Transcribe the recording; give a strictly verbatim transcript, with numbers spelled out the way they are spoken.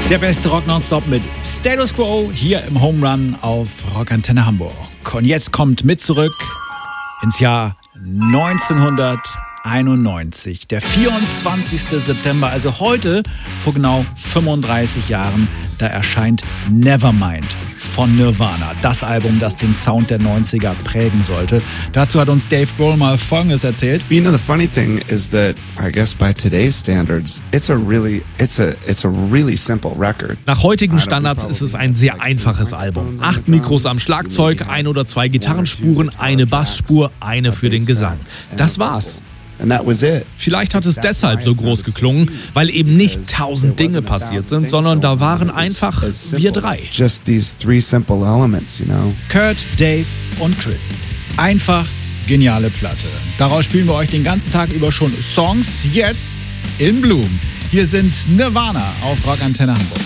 Der beste Rock Nonstop mit Status Quo hier im Home Run auf Rockantenne Hamburg. Und jetzt kommt mit zurück ins Jahr neunzehnhunderteinundneunzig. Der vierundzwanzigster September, also heute vor genau fünfunddreißig Jahren, da erscheint Nevermind von Nirvana. Das Album, das den Sound der neunziger prägen sollte. Dazu hat uns Dave Grohl mal Folgendes erzählt. You know, the funny thing is that I guess by today's standards, it's a really, it's a, it's a really simple record. Nach heutigen Standards ist es ein sehr einfaches Album. Acht Mikros am Schlagzeug, ein oder zwei Gitarrenspuren, eine Bassspur, eine für den Gesang. Das war's. And that was it. Vielleicht hat es deshalb so groß geklungen, weil eben nicht tausend Dinge passiert sind, sondern da waren einfach wir drei. Just these three simple elements, you know. Kurt, Dave und Chris. Einfach geniale Platte. Daraus spielen wir euch den ganzen Tag über schon Songs, jetzt in Bloom. Hier sind Nirvana auf Rockantenne Hamburg.